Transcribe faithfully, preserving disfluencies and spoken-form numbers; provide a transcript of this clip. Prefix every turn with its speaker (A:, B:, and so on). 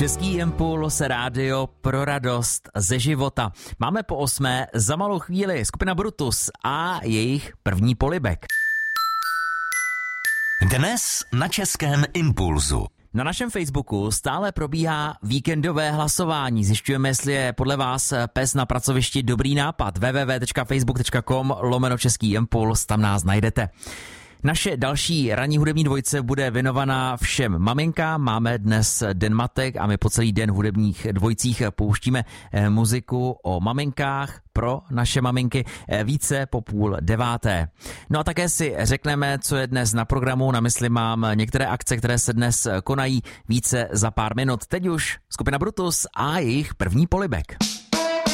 A: Český impuls, rádio pro radost ze života. Máme po osmé za malou chvíli skupina Brutus a jejich první polibek.
B: Dnes na Českém impulzu.
A: Na našem Facebooku stále probíhá víkendové hlasování. Zjišťujeme, jestli je podle vás pes na pracovišti dobrý nápad. w w w tečka facebook tečka com lomeno Český impuls, tam nás najdete. Naše další ranní hudební dvojce bude věnovaná všem maminkám. Máme dnes Den matek a my po celý den v hudebních dvojcích pouštíme muziku o maminkách pro naše maminky více po půl deváté. No a také si řekneme, co je dnes na programu. Na mysli mám některé akce, které se dnes konají více za pár minut. Teď už skupina Brutus a jejich první polibek.